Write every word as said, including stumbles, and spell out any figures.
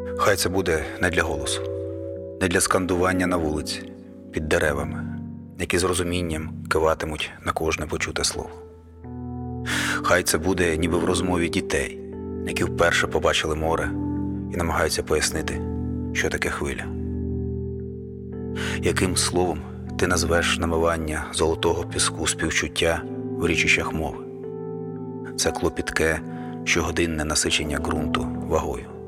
Хай це буде не для голосу, не для скандування на вулиці, під деревами, які з розумінням киватимуть на кожне почуте слово. Хай це буде ніби в розмові дітей, які вперше побачили море і намагаються пояснити, що таке хвиля. Яким словом ти назвеш намивання золотого піску співчуття в річищах мови? Це клопітке, щогодинне насичення ґрунту вагою.